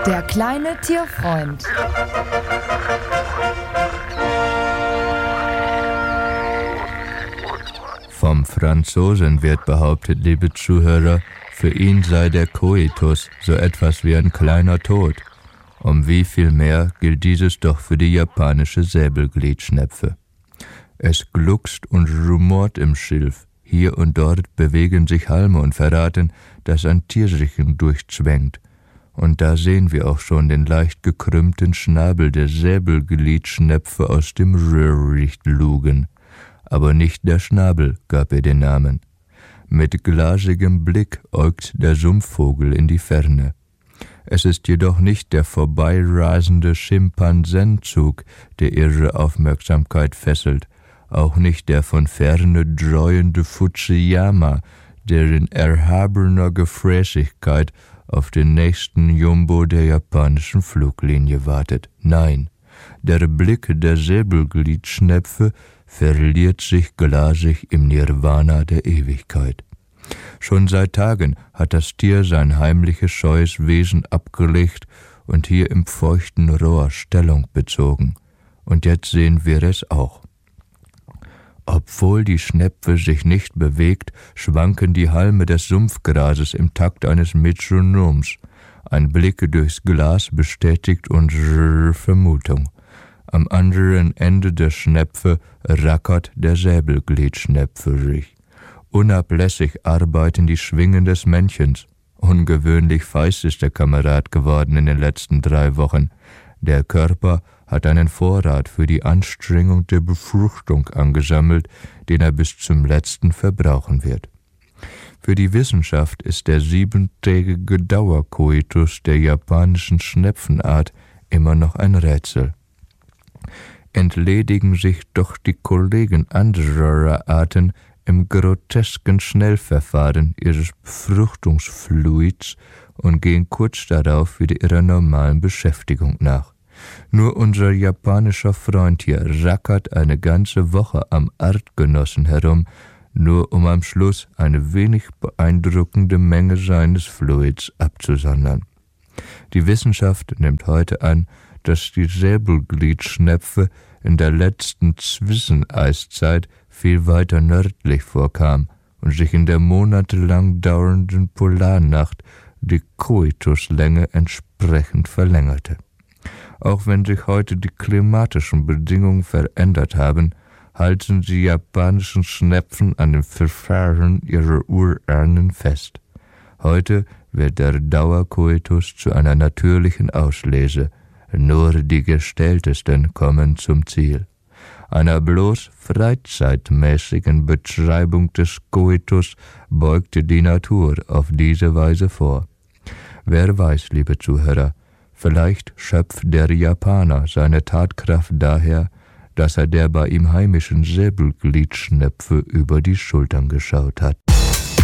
Der kleine Tierfreund. Vom Franzosen wird behauptet, liebe Zuhörer, für ihn sei der Koitus so etwas wie ein kleiner Tod. Um wie viel mehr gilt dieses doch für die japanische Säbelgliedschnepfe. Es gluckst und rumort im Schilf. Hier und dort bewegen sich Halme und verraten, dass ein Tier sich hindurchzwängt. Und da sehen wir auch schon den leicht gekrümmten Schnabel der Säbelgliedschnepfe aus dem Röhricht lugen. Aber nicht der Schnabel gab ihr den Namen. Mit glasigem Blick äugt der Sumpfvogel in die Ferne. Es ist jedoch nicht der vorbeirasende Schimpansenzug, der ihre Aufmerksamkeit fesselt, auch nicht der von ferne dreuende Fujiyama, der in erhabener Gefräßigkeit auf den nächsten Jumbo der japanischen Fluglinie wartet. Nein, der Blick der Säbelgliedschnepfe verliert sich glasig im Nirvana der Ewigkeit. Schon seit Tagen hat das Tier sein heimliches, scheues Wesen abgelegt und hier im feuchten Rohr Stellung bezogen. Und jetzt sehen wir es auch. Obwohl die Schnepfe sich nicht bewegt, schwanken die Halme des Sumpfgrases im Takt eines Metronoms. Ein Blick durchs Glas bestätigt unsere Vermutung. Am anderen Ende der Schnepfe rackert der Säbelgliedschnepferich. Unablässig arbeiten die Schwingen des Männchens. Ungewöhnlich feist ist der Kamerad geworden in den letzten 3 Wochen. Der Körper hat einen Vorrat für die Anstrengung der Befruchtung angesammelt, den er bis zum letzten verbrauchen wird. Für die Wissenschaft ist der 7-tägige Dauerkoitus der japanischen Schnepfenart immer noch ein Rätsel. Entledigen sich doch die Kollegen anderer Arten im grotesken Schnellverfahren ihres Befruchtungsfluids und gehen kurz darauf wieder ihrer normalen Beschäftigung nach. Nur unser japanischer Freund hier rackert eine ganze Woche am Artgenossen herum, nur um am Schluss eine wenig beeindruckende Menge seines Fluids abzusondern. Die Wissenschaft nimmt heute an, dass die Säbelgliedschnepfe in der letzten Zwischeneiszeit viel weiter nördlich vorkam und sich in der monatelang dauernden Polarnacht die Koituslänge entsprechend verlängerte. Auch wenn sich heute die klimatischen Bedingungen verändert haben, halten die japanischen Schnepfen an den Verfahren ihrer Urahnen fest. Heute wird der Dauerkoitus zu einer natürlichen Auslese. Nur die Gestelltesten kommen zum Ziel. Einer bloß freizeitmäßigen Betreibung des Koitus beugte die Natur auf diese Weise vor. Wer weiß, liebe Zuhörer, vielleicht schöpft der Japaner seine Tatkraft daher, dass er der bei ihm heimischen Säbelgliedschnepfe über die Schultern geschaut hat.